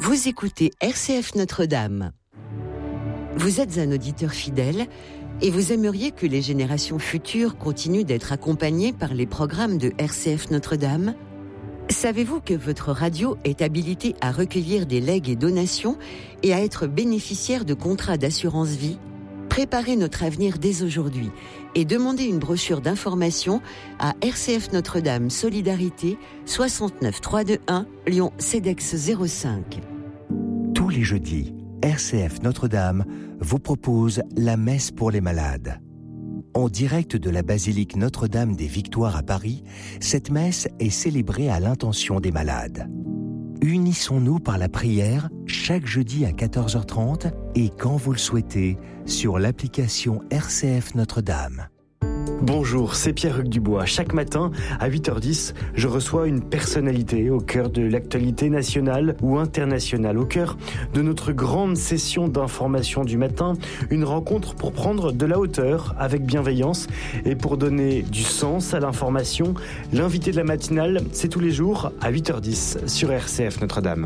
Vous écoutez RCF Notre-Dame. Vous êtes un auditeur fidèle et vous aimeriez que les générations futures continuent d'être accompagnées par les programmes de RCF Notre-Dame ? Savez-vous que votre radio est habilitée à recueillir des legs et donations et à être bénéficiaire de contrats d'assurance vie ? Préparez notre avenir dès aujourd'hui et demandez une brochure d'information à RCF Notre-Dame Solidarité 69 321 Lyon CEDEX 05. Tous les jeudis, RCF Notre-Dame vous propose la messe pour les malades. En direct de la basilique Notre-Dame des Victoires à Paris, cette messe est célébrée à l'intention des malades. Unissons-nous par la prière chaque jeudi à 14h30 et quand vous le souhaitez sur l'application RCF Notre-Dame. Bonjour, c'est Pierre-Hugues Dubois. Chaque matin, à 8h10, je reçois une personnalité au cœur de l'actualité nationale ou internationale, au cœur de notre grande session d'information du matin, une rencontre pour prendre de la hauteur avec bienveillance et pour donner du sens à l'information. L'invité de la matinale, c'est tous les jours à 8h10 sur RCF Notre-Dame.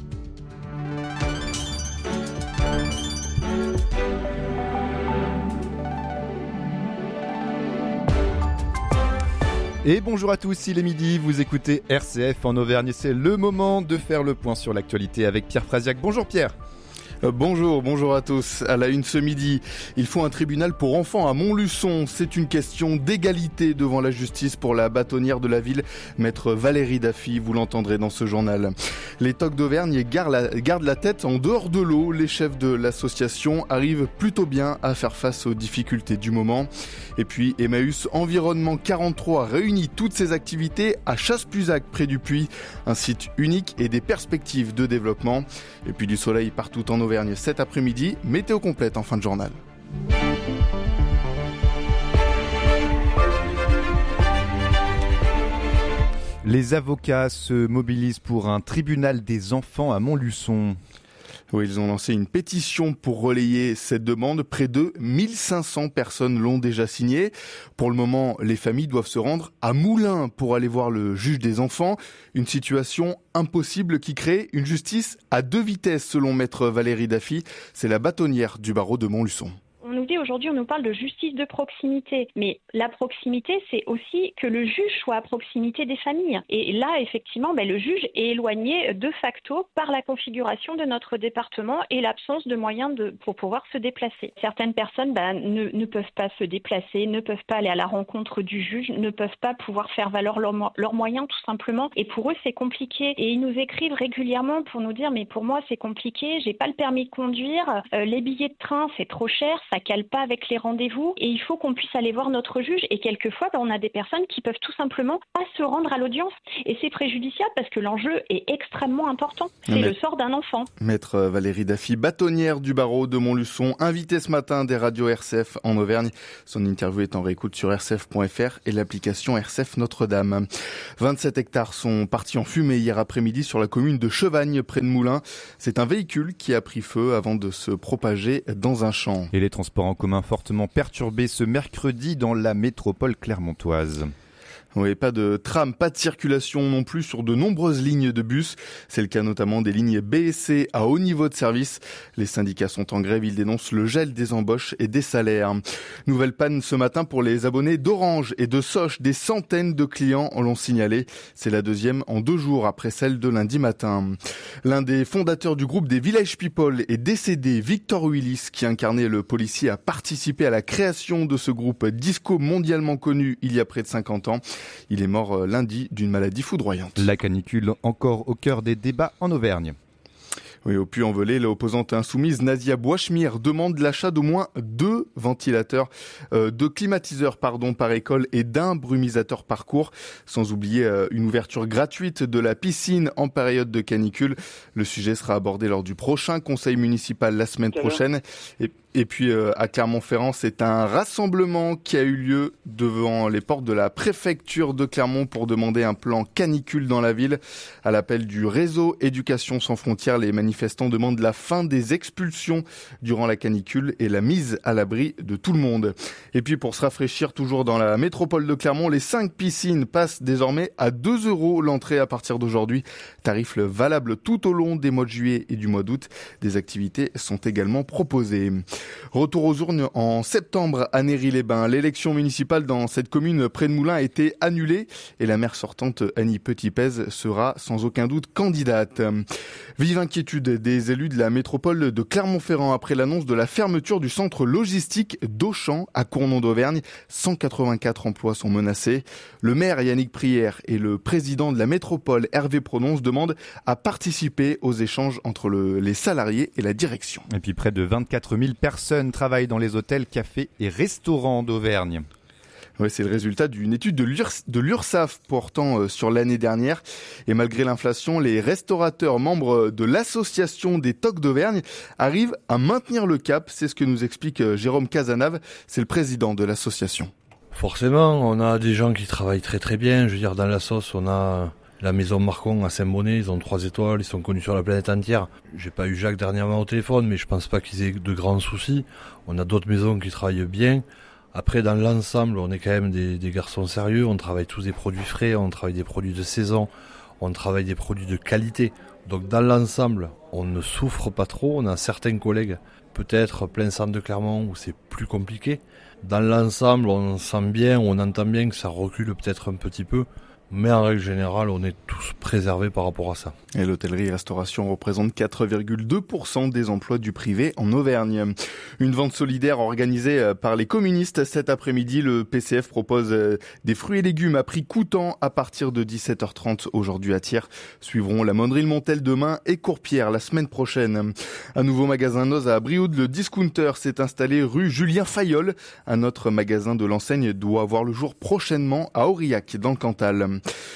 Et bonjour à tous, il est midi, vous écoutez RCF en Auvergne et c'est le moment de faire le point sur l'actualité avec Pierre Frasiac. Bonjour Pierre. Bonjour à tous. À la une ce midi, il faut un tribunal pour enfants à Montluçon. C'est une question d'égalité devant la justice pour la bâtonnière de la ville, maître Valérie Daffy, vous l'entendrez dans ce journal. Les TOC d'Auvergne gardent la tête en dehors de l'eau. Les chefs de l'association arrivent plutôt bien à faire face aux difficultés du moment. Et puis Emmaüs Environnement 43 réunit toutes ses activités à Chasse-Puzac près du Puy, un site unique et des perspectives de développement. Et puis du soleil partout en Auvergne cet après-midi, météo complète en fin de journal. Les avocats se mobilisent pour un tribunal des enfants à Montluçon. Oui, ils ont lancé une pétition pour relayer cette demande. Près de 1500 personnes l'ont déjà signée. Pour le moment, les familles doivent se rendre à Moulins pour aller voir le juge des enfants. Une situation impossible qui crée une justice à deux vitesses selon maître Valérie Daffy. C'est la bâtonnière du barreau de Montluçon. On nous dit aujourd'hui, on nous parle de justice de proximité. Mais la proximité, c'est aussi que le juge soit à proximité des familles. Et là, effectivement, le juge est éloigné de facto par la configuration de notre département et l'absence de moyens pour pouvoir se déplacer. Certaines personnes ne peuvent pas se déplacer, ne peuvent pas aller à la rencontre du juge, ne peuvent pas pouvoir faire valoir leurs moyens tout simplement. Et pour eux, c'est compliqué. Et ils nous écrivent régulièrement pour nous dire « mais pour moi, c'est compliqué, j'ai pas le permis de conduire, les billets de train, c'est trop cher, ça cale pas avec les rendez-vous et il faut qu'on puisse aller voir notre juge et quelquefois on a des personnes qui peuvent tout simplement pas se rendre à l'audience et c'est préjudiciable parce que l'enjeu est extrêmement important. C'est le sort d'un enfant. Maître Valérie Daffy, bâtonnière du barreau de Montluçon, invitée ce matin des radios RCF en Auvergne. Son interview est en réécoute sur rcf.fr et l'application RCF Notre-Dame. 27 hectares sont partis en fumée hier après-midi sur la commune de Chevagne près de Moulins. C'est un véhicule qui a pris feu avant de se propager dans un champ. Et les transports en commun fortement perturbés ce mercredi dans la métropole clermontoise. Oui, pas de tram, pas de circulation non plus sur de nombreuses lignes de bus. C'est le cas notamment des lignes B et C à haut niveau de service. Les syndicats sont en grève, ils dénoncent le gel des embauches et des salaires. Nouvelle panne ce matin pour les abonnés d'Orange et de Soch. Des centaines de clients l'ont signalé. C'est la deuxième en 2 jours après celle de lundi matin. L'un des fondateurs du groupe des Village People est décédé. Victor Willis, qui incarnait le policier, a participé à la création de ce groupe disco mondialement connu il y a près de 50 ans. Il est mort lundi d'une maladie foudroyante. La canicule encore au cœur des débats en Auvergne. Oui, au Puy-en-Velay, l'opposante insoumise Nazia Bouachmire demande l'achat d'au moins 2 ventilateurs, 2 climatiseurs par école et d'un brumisateur par cours, sans oublier une ouverture gratuite de la piscine en période de canicule. Le sujet sera abordé lors du prochain conseil municipal la semaine prochaine. Et puis à Clermont-Ferrand, c'est un rassemblement qui a eu lieu devant les portes de la préfecture de Clermont pour demander un plan canicule dans la ville. À l'appel du réseau Éducation sans frontières, les manifestants demandent la fin des expulsions durant la canicule et la mise à l'abri de tout le monde. Et puis pour se rafraîchir, toujours dans la métropole de Clermont, les 5 piscines passent désormais à 2 € l'entrée à partir d'aujourd'hui. Tarif valable tout au long des mois de juillet et du mois d'août. Des activités sont également proposées. Retour aux urnes en septembre à Néry-les-Bains. L'élection municipale dans cette commune près de Moulins a été annulée et la maire sortante Annie Petitpez sera sans aucun doute candidate. Vive inquiétude des élus de la métropole de Clermont-Ferrand après l'annonce de la fermeture du centre logistique d'Auchan à Cournon d'Auvergne. 184 emplois sont menacés. Le maire Yannick Prière et le président de la métropole Hervé Prononce demandent à participer aux échanges entre les salariés et la direction. Et puis près de 24 000 personnes travaillent dans les hôtels, cafés et restaurants d'Auvergne. Ouais, c'est le résultat d'une étude de l'URSSAF portant sur l'année dernière. Et malgré l'inflation, les restaurateurs membres de l'association des TOC d'Auvergne arrivent à maintenir le cap. C'est ce que nous explique Jérôme Cazenave, c'est le président de l'association. Forcément, on a des gens qui travaillent très très bien. Je veux dire, dans la sauce, on a la maison Marcon à Saint-Bonnet, ils ont 3 étoiles, ils sont connus sur la planète entière. J'ai pas eu Jacques dernièrement au téléphone, mais je pense pas qu'ils aient de grands soucis. On a d'autres maisons qui travaillent bien. Après, dans l'ensemble, on est quand même des garçons sérieux. On travaille tous des produits frais, on travaille des produits de saison, on travaille des produits de qualité. Donc dans l'ensemble, on ne souffre pas trop. On a certains collègues, peut-être plein centre de Clermont, où c'est plus compliqué. Dans l'ensemble, on sent bien, on entend bien que ça recule peut-être un petit peu. Mais en règle générale, on est tous préservés par rapport à ça. Et l'hôtellerie et restauration représente 4,2% des emplois du privé en Auvergne. Une vente solidaire organisée par les communistes cet après-midi. Le PCF propose des fruits et légumes à prix coûtant à partir de 17h30 aujourd'hui à Thiers. Suivront la Mondrille-Montel demain et Courpierre la semaine prochaine. Un nouveau magasin Noz à Brioude, le Discounter, s'est installé rue Julien Fayolle. Un autre magasin de l'enseigne doit voir le jour prochainement à Aurillac, dans le Cantal.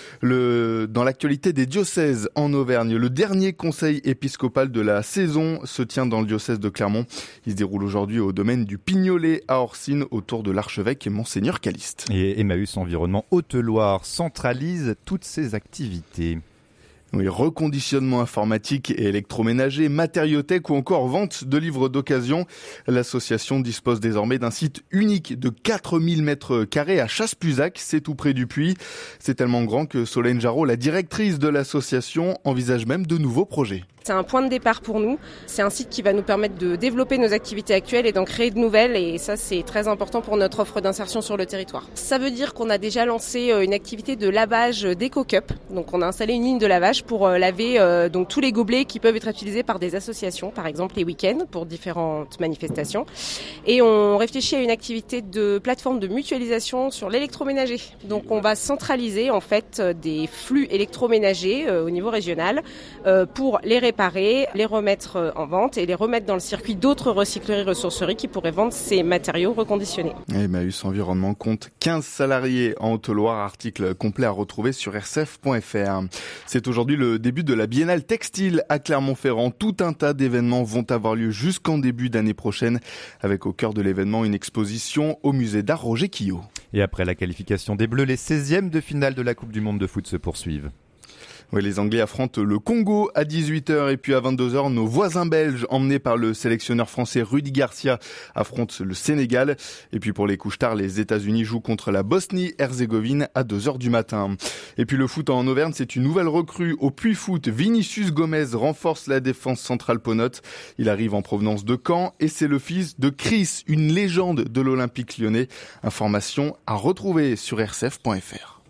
Dans l'actualité des diocèses en Auvergne, le dernier conseil épiscopal de la saison se tient dans le diocèse de Clermont. Il se déroule aujourd'hui au domaine du Pignolet à Orsine autour de l'archevêque Monseigneur Caliste. Et Emmaüs Environnement Haute-Loire centralise toutes ses activités. Oui, reconditionnement informatique et électroménager, matériothèque ou encore vente de livres d'occasion. L'association dispose désormais d'un site unique de 4000 m² à Chasse-Puzac, c'est tout près du Puy. C'est tellement grand que Solène Jarreau, la directrice de l'association, envisage même de nouveaux projets. C'est un point de départ pour nous. C'est un site qui va nous permettre de développer nos activités actuelles et d'en créer de nouvelles. Et ça, c'est très important pour notre offre d'insertion sur le territoire. Ça veut dire qu'on a déjà lancé une activité de lavage d'EcoCup. Donc, on a installé une ligne de lavage pour laver donc tous les gobelets qui peuvent être utilisés par des associations, par exemple les week-ends pour différentes manifestations. Et on réfléchit à une activité de plateforme de mutualisation sur l'électroménager. Donc, on va centraliser en fait des flux électroménagers au niveau régional pour les réparer, les remettre en vente et les remettre dans le circuit d'autres recycleries-ressourceries qui pourraient vendre ces matériaux reconditionnés. Emmaüs Environnement compte 15 salariés en Haute-Loire, article complet à retrouver sur rcf.fr. C'est aujourd'hui le début de la Biennale Textile à Clermont-Ferrand. Tout un tas d'événements vont avoir lieu jusqu'en début d'année prochaine, avec au cœur de l'événement une exposition au musée d'art Roger Quillot. Et après la qualification des Bleus, les 16e de finale de la Coupe du Monde de foot se poursuivent. Oui, les Anglais affrontent le Congo à 18h et puis à 22h, nos voisins belges, emmenés par le sélectionneur français Rudy Garcia, affrontent le Sénégal. Et puis pour les couches tard, les États-Unis jouent contre la Bosnie-Herzégovine à 2h du matin. Et puis le foot en Auvergne, c'est une nouvelle recrue au Puy Foot. Vinicius Gomez renforce la défense centrale ponote. Il arrive en provenance de Caen et c'est le fils de Chris, une légende de l'Olympique lyonnais. Information à retrouver sur rcf.fr.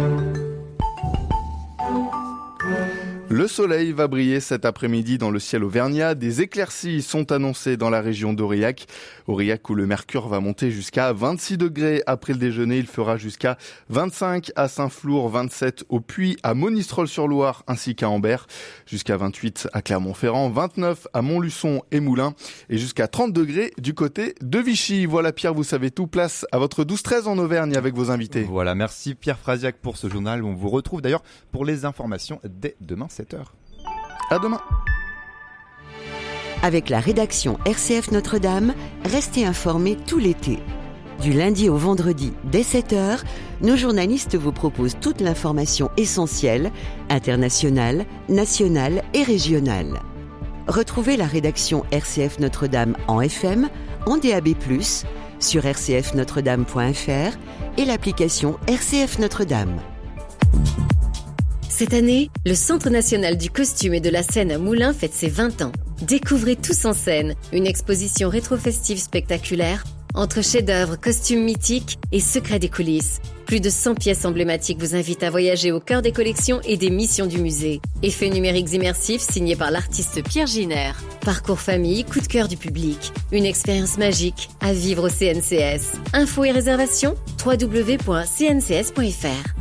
Le soleil va briller cet après-midi dans le ciel auvergnat. Des éclaircies sont annoncées dans la région d'Aurillac. Aurillac où le mercure va monter jusqu'à 26 degrés. Après le déjeuner, il fera jusqu'à 25 à Saint-Flour, 27 au Puy, à Monistrol-sur-Loire ainsi qu'à Ambert. Jusqu'à 28 à Clermont-Ferrand, 29 à Montluçon et Moulins et jusqu'à 30 degrés du côté de Vichy. Voilà Pierre, vous savez tout. Place à votre 12-13 en Auvergne avec vos invités. Voilà, merci Pierre Frasiac pour ce journal. On vous retrouve d'ailleurs pour les informations dès demain 7h. À demain. Avec la rédaction RCF Notre-Dame, restez informés tout l'été. Du lundi au vendredi, dès 7h, nos journalistes vous proposent toute l'information essentielle, internationale, nationale et régionale. Retrouvez la rédaction RCF Notre-Dame en FM, en DAB+, sur rcfnotredame.fr et l'application RCF Notre-Dame. Cette année, le Centre national du costume et de la scène à Moulins fête ses 20 ans. Découvrez Tous en scène, une exposition rétro-festive spectaculaire entre chefs-d'œuvre, costumes mythiques et secrets des coulisses. Plus de 100 pièces emblématiques vous invitent à voyager au cœur des collections et des missions du musée. Effets numériques immersifs signés par l'artiste Pierre Giner. Parcours famille, coup de cœur du public. Une expérience magique à vivre au CNCS. Infos et réservations, www.cncs.fr.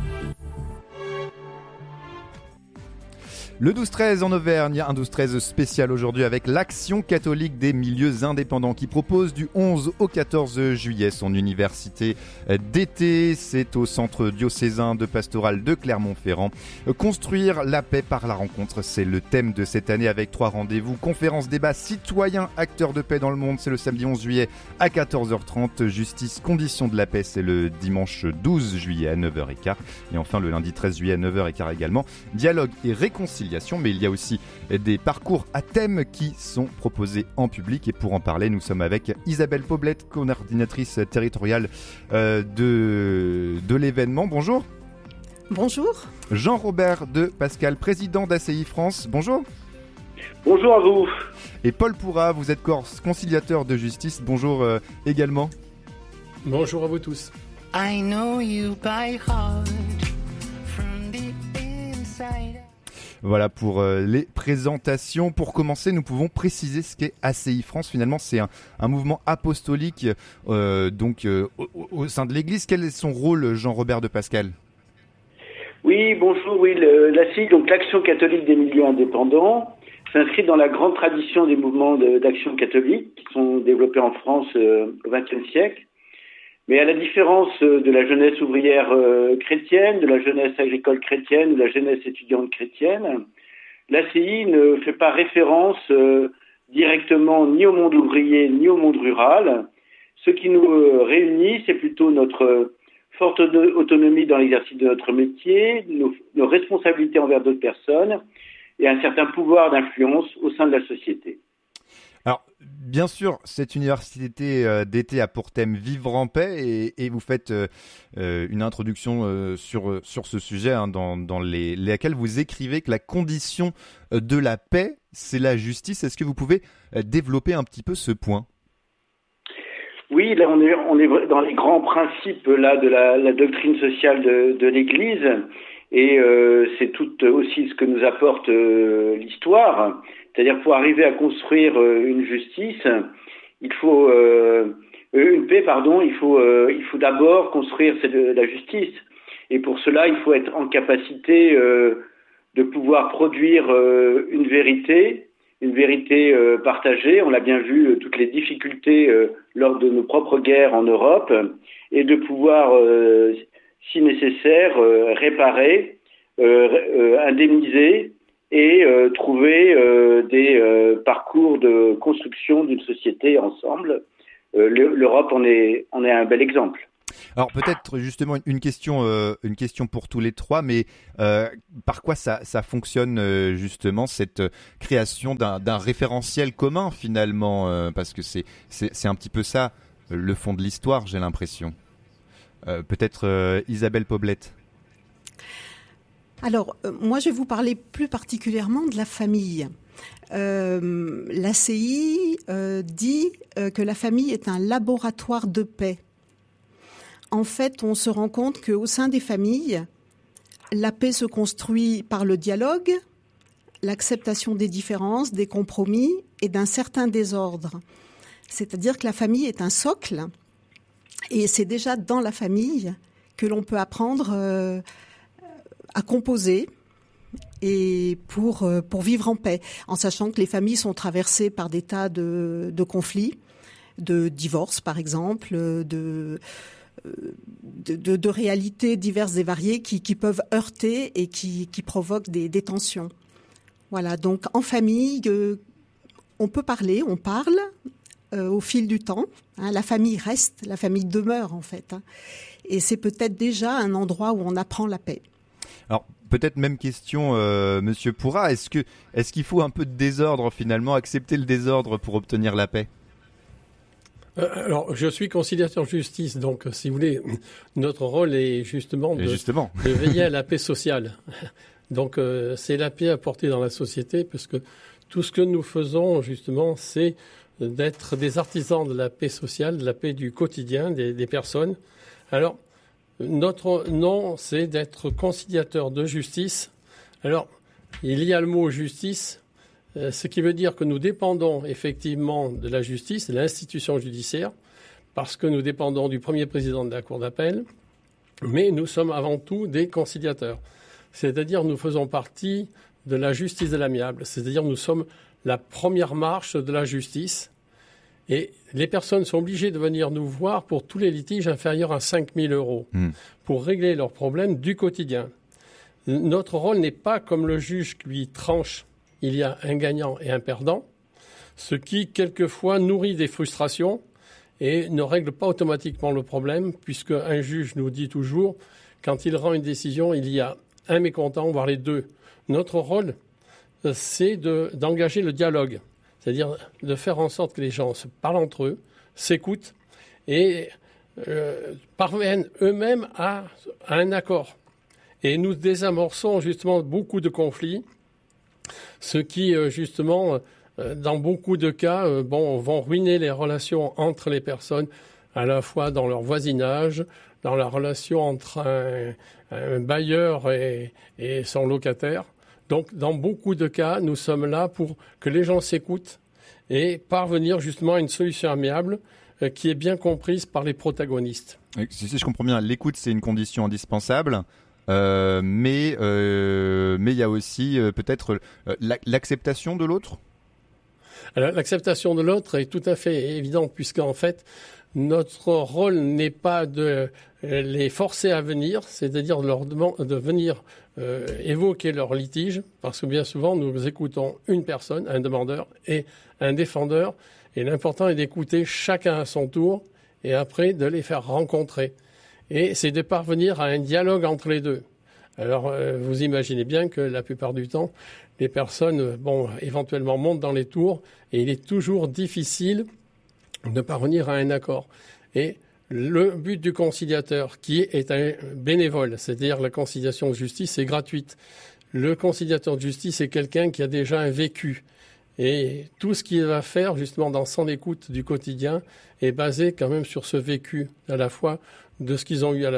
Le 12-13 en Auvergne, un 12-13 spécial aujourd'hui avec l'Action catholique des milieux indépendants qui propose du 11 au 14 juillet son université d'été. C'est au centre diocésain de pastoral de Clermont-Ferrand. Construire la paix par la rencontre, c'est le thème de cette année avec 3 rendez-vous. Conférence, débat, citoyens, acteurs de paix dans le monde, c'est le samedi 11 juillet à 14h30. Justice, conditions de la paix, c'est le dimanche 12 juillet à 9h15. Et enfin le lundi 13 juillet à 9h15 également. Dialogue et réconciliation. Mais il y a aussi des parcours à thème qui sont proposés en public. Et pour en parler, nous sommes avec Isabelle Poblette, coordinatrice territoriale de l'événement. Bonjour. Bonjour. Jean-Robert de Pascal, président d'ACI France. Bonjour. Bonjour à vous. Et Paul Pourra, vous êtes conciliateur de justice. Bonjour également. Bonjour à vous tous. I know you by heart from the inside. Voilà pour les présentations. Pour commencer, nous pouvons préciser ce qu'est ACI France. Finalement, c'est un mouvement apostolique au sein de l'Église. Quel est son rôle, Jean-Robert de Pascal ? Oui, bonjour. Oui, l'ACI, donc l'Action catholique des milieux indépendants, s'inscrit dans la grande tradition des mouvements d'action catholique qui sont développés en France au XXe siècle. Mais à la différence de la jeunesse ouvrière chrétienne, de la jeunesse agricole chrétienne ou de la jeunesse étudiante chrétienne, l'ACI ne fait pas référence directement ni au monde ouvrier ni au monde rural. Ce qui nous réunit, c'est plutôt notre forte autonomie dans l'exercice de notre métier, nos responsabilités envers d'autres personnes et un certain pouvoir d'influence au sein de la société. Alors, bien sûr, cette université d'été a pour thème Vivre en paix et vous faites une introduction sur ce sujet dans lesquels vous écrivez que la condition de la paix, c'est la justice. Est-ce que vous pouvez développer un petit peu ce point ? Oui, là on est dans les grands principes là de la doctrine sociale de l'Église et c'est tout aussi ce que nous apporte l'histoire. C'est-à-dire pour arriver à construire une justice, il faut une paix, il faut d'abord construire la justice. Et pour cela, il faut être en capacité de pouvoir produire une vérité partagée. On l'a bien vu, toutes les difficultés lors de nos propres guerres en Europe, et de pouvoir, si nécessaire, réparer, indemniser et trouver des parcours de construction d'une société ensemble. L'Europe en est un bel exemple. Alors peut-être justement une question pour tous les trois, mais par quoi ça fonctionne justement cette création d'un référentiel commun finalement, parce que c'est un petit peu ça le fond de l'histoire, j'ai l'impression. Peut-être Isabelle Poblette. Alors, moi, je vais vous parler plus particulièrement de la famille. L'ACI dit que la famille est un laboratoire de paix. En fait, on se rend compte qu'au sein des familles, la paix se construit par le dialogue, l'acceptation des différences, des compromis et d'un certain désordre. C'est-à-dire que la famille est un socle et c'est déjà dans la famille que l'on peut apprendre à composer et pour vivre en paix, en sachant que les familles sont traversées par des tas de conflits, de divorces par exemple, de réalités diverses et variées qui peuvent heurter et qui provoquent des tensions. Voilà, donc en famille, on peut parler, on parle au fil du temps. La famille reste, la famille demeure en fait. Et c'est peut-être déjà un endroit où on apprend la paix. Alors, peut-être même question, Monsieur Pourrat, est-ce qu'il faut un peu de désordre finalement, accepter le désordre pour obtenir la paix ? Alors, je suis conciliateur de justice, donc si vous voulez, notre rôle est justement de veiller à la paix sociale. Donc, c'est la paix apportée dans la société, parce que tout ce que nous faisons, justement, c'est d'être des artisans de la paix sociale, de la paix du quotidien des personnes. Alors, notre nom, c'est d'être conciliateur de justice. Alors, il y a le mot justice, ce qui veut dire que nous dépendons effectivement de la justice, de l'institution judiciaire, parce que nous dépendons du premier président de la Cour d'appel, mais nous sommes avant tout des conciliateurs. C'est-à-dire nous faisons partie de la justice de l'amiable, c'est-à-dire nous sommes la première marche de la justice. Et les personnes sont obligées de venir nous voir pour tous les litiges inférieurs à 5 000 € pour régler leurs problèmes du quotidien. Notre rôle n'est pas comme le juge qui lui tranche. Il y a un gagnant et un perdant, ce qui, quelquefois, nourrit des frustrations et ne règle pas automatiquement le problème, puisque un juge nous dit toujours, quand il rend une décision, il y a un mécontent, voire les deux. Notre rôle, c'est d'engager le dialogue, c'est-à-dire de faire en sorte que les gens se parlent entre eux, s'écoutent et parviennent eux-mêmes à un accord. Et nous désamorçons justement beaucoup de conflits, ce qui, justement, dans beaucoup de cas, vont ruiner les relations entre les personnes, à la fois dans leur voisinage, dans la relation entre un bailleur et son locataire. Donc, dans beaucoup de cas, nous sommes là pour que les gens s'écoutent et parvenir justement à une solution amiable qui est bien comprise par les protagonistes. Si je comprends bien, l'écoute, c'est une condition indispensable. Mais il y a aussi peut-être l'acceptation de l'autre. Alors, l'acceptation de l'autre est tout à fait évidente, puisqu'en fait, notre rôle n'est pas de les forcer à venir, c'est-à-dire de venir évoquer leur litige, parce que bien souvent, nous écoutons une personne, un demandeur et un défendeur, et l'important est d'écouter chacun à son tour, et après de les faire rencontrer. Et c'est de parvenir à un dialogue entre les deux. Alors, vous imaginez bien que la plupart du temps, les personnes, éventuellement montent dans les tours et il est toujours difficile de parvenir à un accord. Et le but du conciliateur, qui est un bénévole, c'est-à-dire la conciliation de justice, est gratuite. Le conciliateur de justice est quelqu'un qui a déjà un vécu. Et tout ce qu'il va faire, justement, dans son écoute du quotidien, est basé quand même sur ce vécu, à la fois de ce qu'ils ont eu à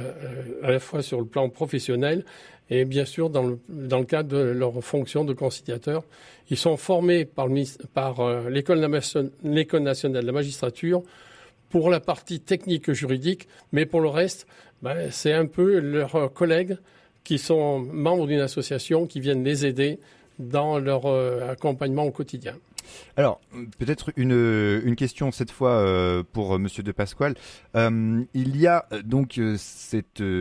la fois sur le plan professionnel et bien sûr dans le cadre de leur fonction de conciliateur. Ils sont formés par l'École nationale de la magistrature pour la partie technique juridique, mais pour le reste, c'est un peu leurs collègues qui sont membres d'une association qui viennent les aider dans leur accompagnement au quotidien. Alors, peut-être une question cette fois pour Monsieur De Pasquale. Il y a donc ce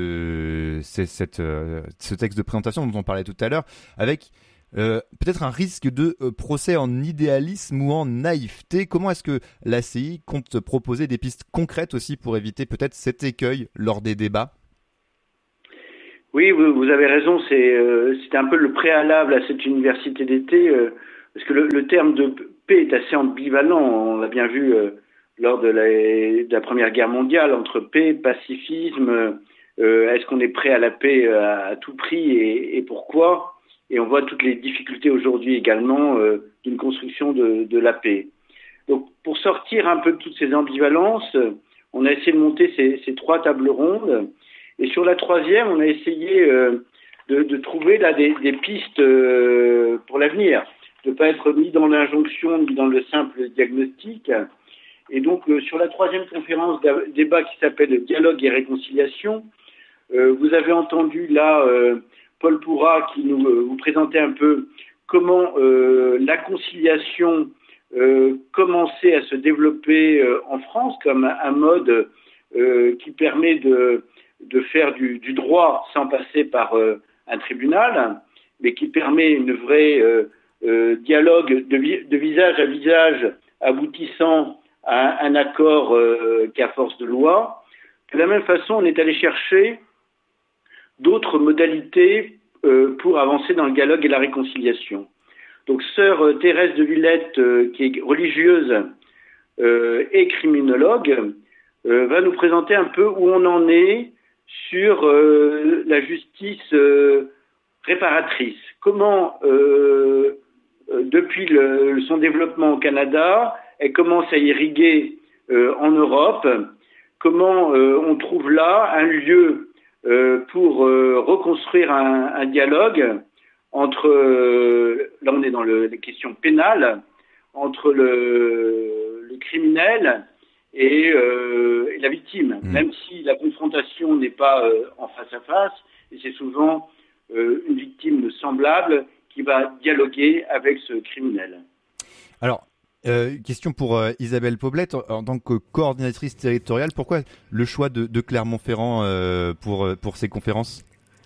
texte de présentation dont on parlait tout à l'heure, avec peut-être un risque de procès en idéalisme ou en naïveté. Comment est-ce que l'ACI compte proposer des pistes concrètes aussi pour éviter peut-être cet écueil lors des débats ? Oui, vous avez raison, c'est un peu le préalable à cette université d'été, parce que le terme de paix est assez ambivalent. On l'a bien vu lors de la Première Guerre mondiale, entre paix, pacifisme, est-ce qu'on est prêt à la paix à tout prix et pourquoi ? Et on voit toutes les difficultés aujourd'hui également d'une construction de la paix. Donc pour sortir un peu de toutes ces ambivalences, on a essayé de monter ces trois tables rondes. Et sur la troisième, on a essayé de trouver là des pistes pour l'avenir, de ne pas être ni dans l'injonction ni dans le simple diagnostic. Et donc sur la troisième conférence débat qui s'appelle Dialogue et réconciliation, vous avez entendu là Paul Pourrat qui vous présentait un peu comment la conciliation commençait à se développer en France comme un mode qui permet de faire du droit sans passer par un tribunal, mais qui permet une vraie dialogue de visage à visage aboutissant à un accord qu'à force de loi. De la même façon, on est allé chercher d'autres modalités pour avancer dans le dialogue et la réconciliation. Donc, sœur Thérèse de Villette, qui est religieuse et criminologue, va nous présenter un peu où on en est sur la justice réparatrice. Comment, depuis son développement au Canada, elle commence à irriguer en Europe. Comment on trouve là un lieu pour reconstruire un dialogue entre, là on est dans les questions pénales, entre le criminel et la victime, même si la confrontation n'est pas en face à face, et c'est souvent une victime semblable qui va dialoguer avec ce criminel. Alors, question pour Isabelle Poblette, en tant que coordinatrice territoriale, pourquoi le choix de Clermont-Ferrand pour ces conférences ?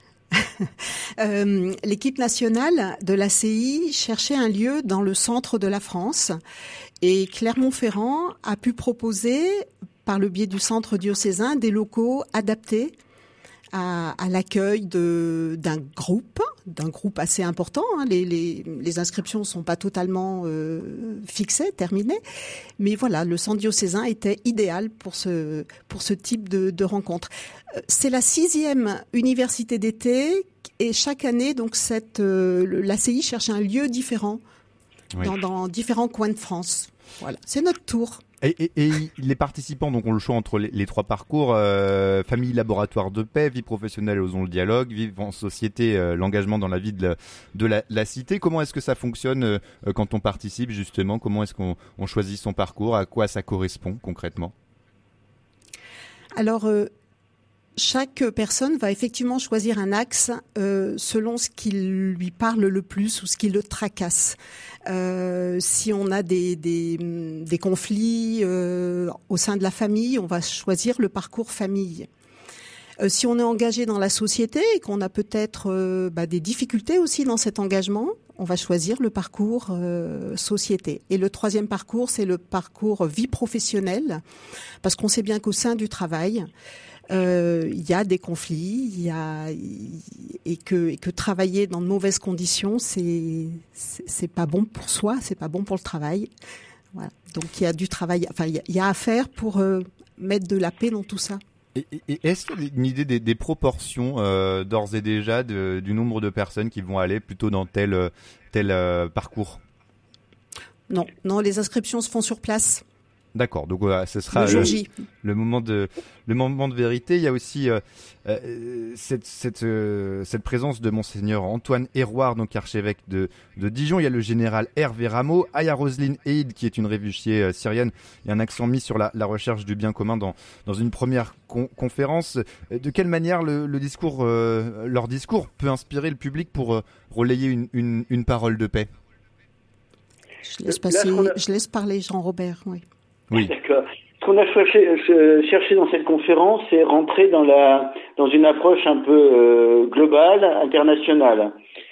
L'équipe nationale de l'ACI cherchait un lieu dans le centre de la France et Clermont-Ferrand a pu proposer, par le biais du centre diocésain, des locaux adaptés à l'accueil d'un groupe assez important. Hein. Les inscriptions sont pas totalement fixées, terminées, mais voilà, le centre diocésain était idéal pour ce type de rencontre. C'est la 6e université d'été et chaque année, donc l'ACI cherche un lieu différent dans différents coins de France. Voilà, c'est notre tour. Et les participants donc ont le choix entre les 3 parcours, famille, laboratoire de paix, vie professionnelle, osons le dialogue, vivre en société, l'engagement dans la vie de la cité. Comment est-ce que ça fonctionne quand on participe justement ? Comment est-ce qu'on choisit son parcours ? À quoi ça correspond concrètement ? Alors, chaque personne va effectivement choisir un axe selon ce qui lui parle le plus ou ce qui le tracasse. Si on a des conflits au sein de la famille, on va choisir le parcours famille. Si on est engagé dans la société et qu'on a peut-être des difficultés aussi dans cet engagement, on va choisir le parcours société. Et le 3e parcours, c'est le parcours vie professionnelle, parce qu'on sait bien qu'au sein du travail, il y a des conflits, et que travailler dans de mauvaises conditions, c'est pas bon pour soi, c'est pas bon pour le travail. Voilà. Donc il y a du travail, enfin il y a à faire pour mettre de la paix dans tout ça. Et est-ce qu'il y a une idée des proportions d'ores et déjà du nombre de personnes qui vont aller plutôt dans tel parcours ? Non, les inscriptions se font sur place. D'accord, donc ce sera le moment de vérité. Il y a aussi cette présence de monseigneur Antoine Héroard, donc archevêque de Dijon. Il y a le général Hervé Rameau, Aya Roselyne Eid, qui est une réfugiée syrienne. Il y a un accent mis sur la recherche du bien commun dans une première conférence. De quelle manière leur discours peut inspirer le public pour relayer une parole de paix ? Je laisse parler Jean-Robert, oui. Oui. D'accord. Ce qu'on a cherché dans cette conférence, c'est rentrer dans une approche un peu globale, internationale.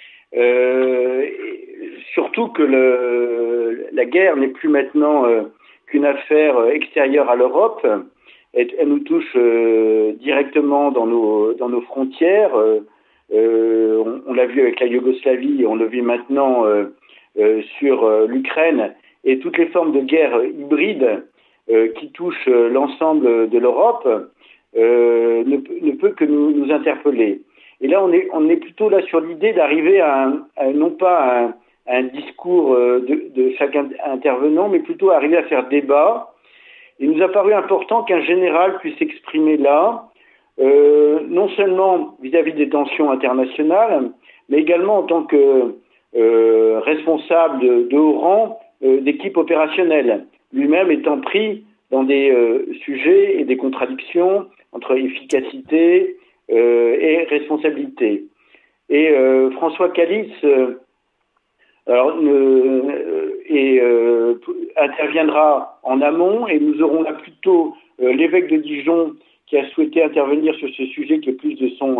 Surtout que la guerre n'est plus maintenant qu'une affaire extérieure à l'Europe. Elle nous touche directement dans nos frontières. On l'a vu avec la Yougoslavie, on le vit maintenant sur l'Ukraine. Et toutes les formes de guerre hybride qui touchent l'ensemble de l'Europe ne peut que nous interpeller. Et là, on est plutôt là sur l'idée d'arriver à non pas un discours de chaque intervenant, mais plutôt à arriver à faire débat. Il nous a paru important qu'un général puisse s'exprimer là, non seulement vis-à-vis des tensions internationales, mais également en tant que responsable de haut rang d'équipe opérationnelle, lui-même étant pris dans des sujets et des contradictions entre efficacité et responsabilité. Et François Calice interviendra en amont, et nous aurons là plutôt l'évêque de Dijon qui a souhaité intervenir sur ce sujet qui est plus de son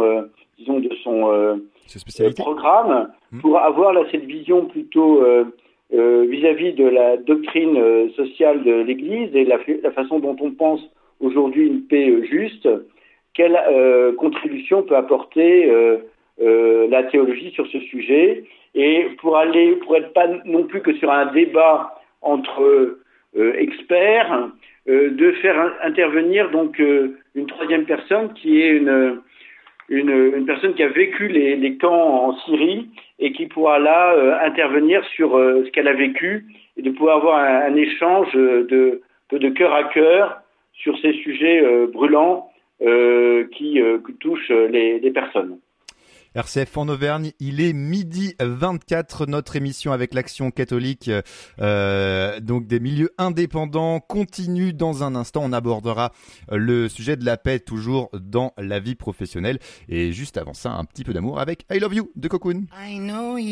programme, pour avoir là cette vision plutôt vis-à-vis de la doctrine sociale de l'Église et la façon dont on pense aujourd'hui une paix juste. Quelle contribution peut apporter la théologie sur ce sujet, et pour être pas non plus que sur un débat entre experts, de faire intervenir donc une troisième personne qui est une personne qui a vécu les camps en Syrie et qui pourra là intervenir sur ce qu'elle a vécu, et de pouvoir avoir un échange de cœur à cœur sur ces sujets brûlants qui touchent les personnes. RCF en Auvergne, il est 12h24, notre émission avec l'Action catholique, donc des milieux indépendants, continue dans un instant. On abordera le sujet de la paix, toujours dans la vie professionnelle. Et juste avant ça, un petit peu d'amour avec I Love You de Cocoon.